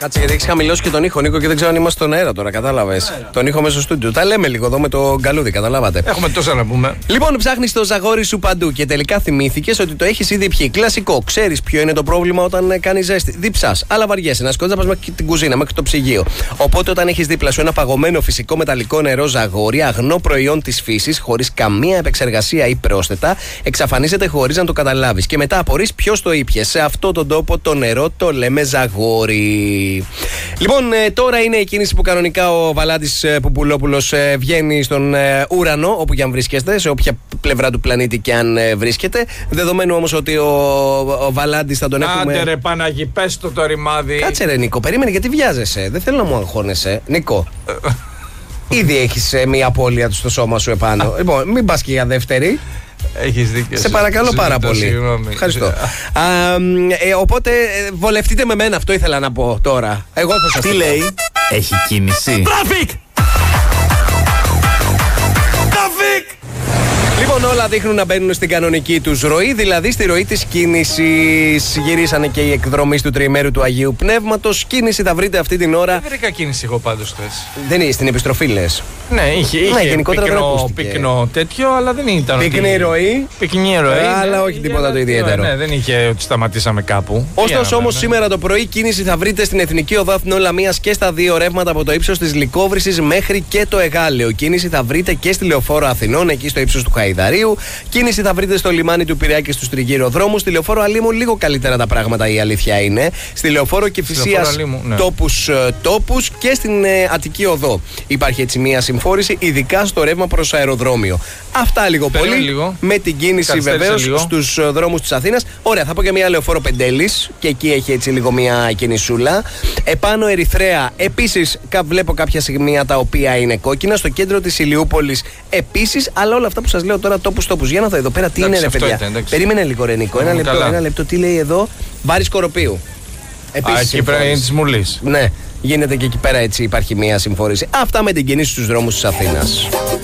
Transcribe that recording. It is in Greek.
Κάτσε, γιατί έχει χαμηλώσει και τον ήχο, Νίκο, και δεν ξέρω αν είμαστε στον αέρα τώρα. Κατάλαβες. Τον ήχο μέσα στο στούντιο. Τα λέμε λίγο εδώ με το γκαλούδι, καταλάβατε. Έχουμε τόσα να πούμε. Λοιπόν, ψάχνεις το ζαγόρι σου παντού και τελικά θυμήθηκες ότι το έχεις ήδη πιει. Κλασικό. Ξέρεις ποιο είναι το πρόβλημα όταν κάνει ζέστη. Διψάς, αλλά βαριέσαι να σκότεις να πας μέχρι την κουζίνα, μέχρι το ψυγείο. Οπότε όταν έχεις δίπλα σου ένα παγωμένο φυσικό μεταλλικό νερό ζαγόρι, αγνό προϊόν της φύσης, χωρίς καμία επεξεργασία ή πρόσθετα, εξαφανίζεται χωρίς να το καταλάβεις. Και μετά απορείς ποιος το ήπιε. Σε αυτόν τον τόπο το νερό το λέμε ζαγόρι. Λοιπόν, τώρα είναι η κίνηση που κανονικά ο Βαλάντης Πουπουλόπουλος βγαίνει στον ουρανό, όπου και αν βρίσκεστε, σε όποια πλευρά του πλανήτη και αν βρίσκεται. Δεδομένου όμως ότι ο Βαλάντης θα τον έχουμε. Άντε ρε Παναγί, πες το ρημάδι. Κάτσε ρε Νίκο, περίμενε, γιατί βιάζεσαι. Δεν θέλω να μου αγχώνεσαι. Νίκο, ήδη έχεις μια απώλεια του στο σώμα σου επάνω. Λοιπόν, μην πας και για δεύτερη. Έχεις δίκιο. Σε παρακαλώ πάρα πολύ. Συγγνώμη. Ευχαριστώ. Οπότε βολευτείτε με μένα, αυτό ήθελα να πω τώρα. Εγώ θα σας Τι λέει, έχει κίνηση. Traffic! Λοιπόν, όλα δείχνουν να μπαίνουν στην κανονική τους ροή, δηλαδή στη ροή της κίνησης. Γυρίσανε και οι εκδρομείς του τριημέρου του Αγίου Πνεύματος. Κίνηση θα βρείτε αυτή την ώρα. Δεν βρήκα κίνηση εγώ πάντως χθες. Δεν είναι στην επιστροφή, λες. Ναι, είχε γενικότερα πυκνό τέτοιο, αλλά δεν ήταν. Πυκνή ροή. Πυκνή ροή. Αλλά όχι τίποτα το ιδιαίτερο. Ναι, δεν είχε ότι σταματήσαμε κάπου. Ωστόσο, όμως, σήμερα το πρωί κίνηση θα βρείτε στην Εθνική Οδό Αθηνών Λαμίας και στα δύο ρεύματα από το ύψος της Λυκόβρυσης μέχρι και το Εγάλεο. Κίνηση θα βρείτε και στη Λεωφόρο Αθηνών, εκεί στο ύψος του Χαϊδαρίου. Κίνηση θα βρείτε στο λιμάνι του Πειραιά και στους τριγύρω-δρόμους. Στη Λεωφόρο Αλήμου λίγο καλύτερα τα πράγματα, η αλήθεια είναι. Στη Λεωφόρο Κηφισίας ναι. τόπους και στην Αττική Οδό. Υπάρχει έτσι μια συμφόρηση, ειδικά στο ρεύμα προς αεροδρόμιο. Αυτά λίγο πολύ. Λίγο. Με την κίνηση βεβαίως στους δρόμους της Αθήνας. Ωραία, θα πω και μια Λεωφόρο Πεντέλης και εκεί έχει έτσι λίγο μια κινησούλα. Επάνω Ερυθρέα, επίσης βλέπω κάποια σημεία τα οποία είναι κόκκινα. Στο κέντρο της Ηλιούπολης επίσης, αλλά όλα αυτά που σας λέω τώρα τόπους. Για να δω εδώ πέρα τι είναι, ρε παιδιά. Περίμενε λίγο, ρε Νίκο. Ένα λεπτό, τι λέει εδώ. Βάρη Σκοροπίου. Επίσης, εκεί πέρα είναι της Μουλής. Ναι, γίνεται και εκεί πέρα έτσι υπάρχει μια συμφόρηση. Αυτά με την κίνηση στους δρόμους της Αθήνας.